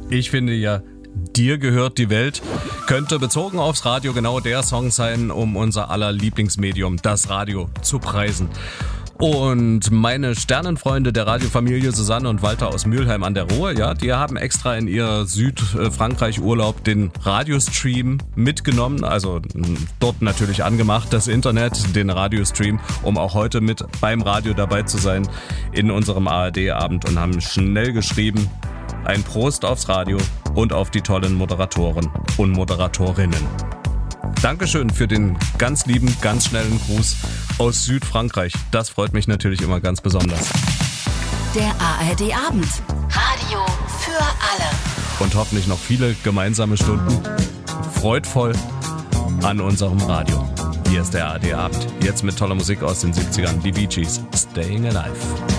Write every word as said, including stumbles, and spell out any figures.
Ich finde ja, dir gehört die Welt, könnte bezogen aufs Radio genau der Song sein, um unser aller Lieblingsmedium, das Radio, zu preisen. Und meine Sternenfreunde der Radiofamilie Susanne und Walter aus Mülheim an der Ruhr, ja, die haben extra in ihr Südfrankreich-Urlaub den Radiostream mitgenommen, also dort natürlich angemacht, das Internet, den Radiostream, um auch heute mit beim Radio dabei zu sein in unserem A R D-Abend und haben schnell geschrieben, ein Prost aufs Radio und auf die tollen Moderatoren und Moderatorinnen. Dankeschön für den ganz lieben, ganz schnellen Gruß aus Südfrankreich. Das freut mich natürlich immer ganz besonders. Der A R D-Abend. Radio für alle. Und hoffentlich noch viele gemeinsame Stunden freudvoll an unserem Radio. Hier ist der A R D-Abend. Jetzt mit toller Musik aus den siebzigern. Die Bee Gees. Staying Alive.